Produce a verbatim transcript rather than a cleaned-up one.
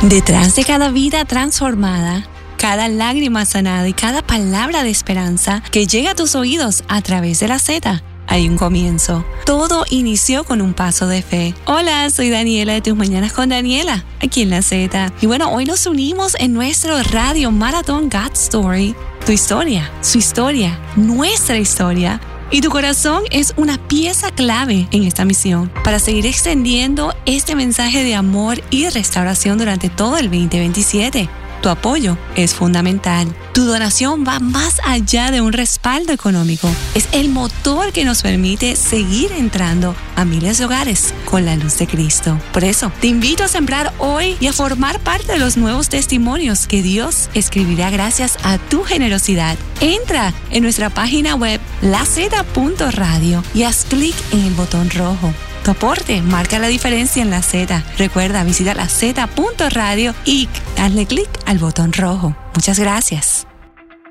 Detrás de cada vida transformada, cada lágrima sanada y cada palabra de esperanza que llega a tus oídos a través de la Z, hay un comienzo. Todo inició con un paso de fe. Hola, soy Daniela de Tus Mañanas con Daniela, aquí en la Z. Y bueno, hoy nos unimos en nuestro radio maratón God Story. Tu historia, su historia, nuestra historia. Y tu corazón es una pieza clave en esta misión para seguir extendiendo este mensaje de amor y restauración durante todo el veinte veintisiete. Tu apoyo es fundamental. Tu donación va más allá de un respaldo económico. Es el motor que nos permite seguir entrando a miles de hogares con la luz de Cristo. Por eso, te invito a sembrar hoy y a formar parte de los nuevos testimonios que Dios escribirá gracias a tu generosidad. Entra en nuestra página web la zeta punto radio y haz clic en el botón rojo. Tu aporte marca la diferencia en la Z. Recuerda, visita la zeta punto radio y hazle clic al botón rojo. Muchas gracias.